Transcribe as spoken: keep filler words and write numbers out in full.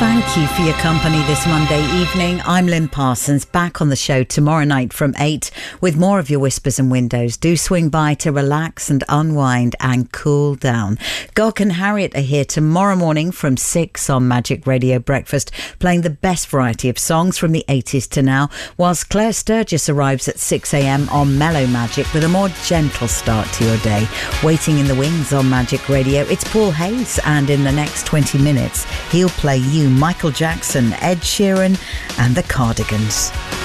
Thank you for your company this Monday evening. I'm Lynn Parsons, back on the show tomorrow night from eight with more of your Whispers and Windows. Do swing by to relax and unwind and cool down. Gok and Harriet are here tomorrow morning from six on Magic Radio Breakfast, playing the best variety of songs from the eighties to now, whilst Claire Sturgis arrives at six a.m. on Mellow Magic with a more gentle start to your day. Waiting in the wings on Magic Radio, it's Paul Hayes, and in the next twenty minutes, he'll play you Michael Jackson, Ed Sheeran and the Cardigans.